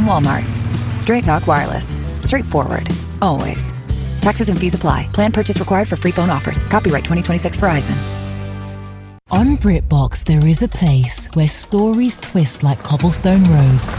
and Walmart. Straight Talk Wireless. Straightforward. Always. Taxes and fees apply. Plan purchase required for free phone offers. Copyright 2026 Verizon. On BritBox, there is a place where stories twist like cobblestone roads,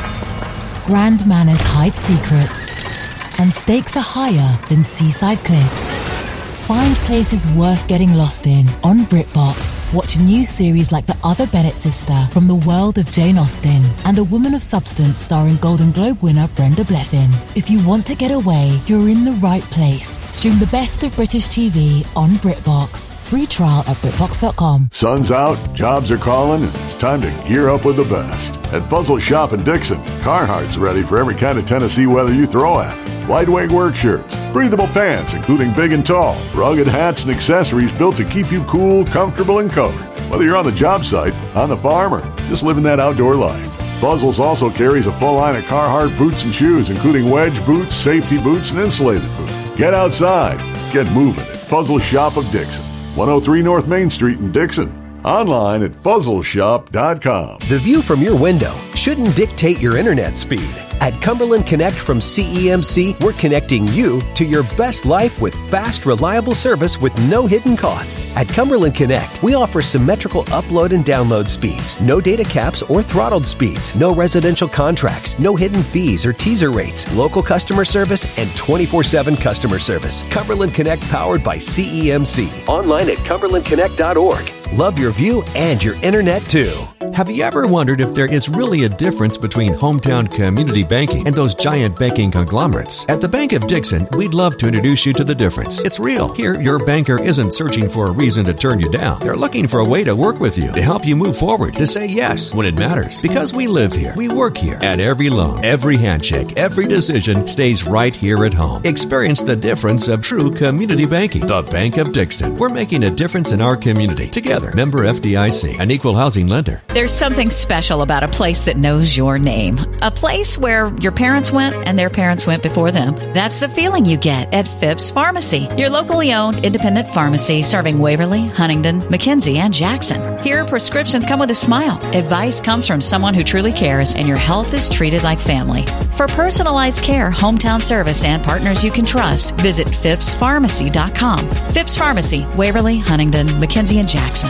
grand manners hide secrets, and stakes are higher than seaside cliffs. Find places worth getting lost in on BritBox. Watch new series like The Other Bennett Sister from the world of Jane Austen and A Woman of Substance starring Golden Globe winner Brenda Blethyn. If you want to get away, you're in the right place. Stream the best of British TV on BritBox. Free trial at BritBox.com. Sun's out, jobs are calling, and it's time to gear up with the best. At Fuzzle Shop in Dixon, Carhartt's ready for every kind of Tennessee weather you throw at it. Lightweight work shirts, breathable pants, including big and tall, rugged hats and accessories built to keep you cool, comfortable, and covered. Whether you're on the job site, on the farm, or just living that outdoor life. Fuzzles also carries a full line of Carhartt boots and shoes, including wedge boots, safety boots, and insulated boots. Get outside. Get moving at Fuzzle Shop of Dixon. 103 North Main Street in Dixon. Online at fuzzleshop.com. The view from your window shouldn't dictate your internet speed. At Cumberland Connect from CEMC, we're connecting you to your best life with fast, reliable service with no hidden costs. At Cumberland Connect, we offer symmetrical upload and download speeds, no data caps or throttled speeds, no residential contracts, no hidden fees or teaser rates, local customer service, and 24/7 customer service. Cumberland Connect powered by CEMC. Online at cumberlandconnect.org. Love your view and your internet too. Have you ever wondered if there is really a difference between hometown community banking and those giant banking conglomerates? At the Bank of Dixon, we'd love to introduce you to the difference. It's real. Here, your banker isn't searching for a reason to turn you down. They're looking for a way to work with you, to help you move forward, to say yes when it matters. Because we live here, we work here, and every loan, every handshake, every decision stays right here at home. Experience the difference of true community banking. The Bank of Dixon. We're making a difference in our community. Together. Member FDIC, an equal housing lender. There's something special about a place that knows your name. A place where your parents went and their parents went before them. That's the feeling you get at Phipps Pharmacy, your locally owned independent pharmacy serving Waverly, Huntingdon, McKenzie, and Jackson. Here, prescriptions come with a smile. Advice comes from someone who truly cares, and your health is treated like family. For personalized care, hometown service, and partners you can trust, visit phippspharmacy.com. Phipps Pharmacy, Waverly, Huntingdon, McKenzie, and Jackson.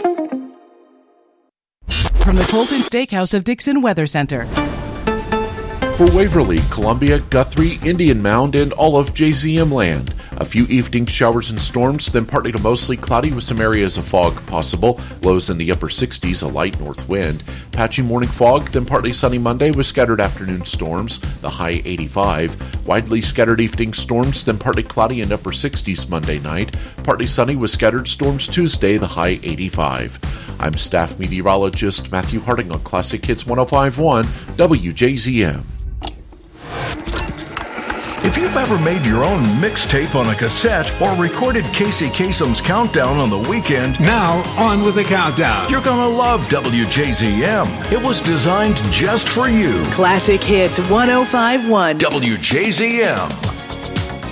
From the Colton Steakhouse of Dixon Weather Center. For Waverly, Columbia, Guthrie, Indian Mound, and all of JZM land. A few evening showers and storms, then partly to mostly cloudy with some areas of fog possible. Lows in the upper 60s, a light north wind. Patchy morning fog, then partly sunny Monday with scattered afternoon storms, the high 85. Widely scattered evening storms, then partly cloudy and upper 60s Monday night. Partly sunny with scattered storms Tuesday, the high 85. I'm staff meteorologist Matthew Harding on Classic Hits 105.1 WJZM. If you've ever made your own mixtape on a cassette or recorded Casey Kasem's Countdown on the weekend, now on with the countdown. You're gonna love WJZM. It was designed just for you. Classic Hits 105.1 WJZM.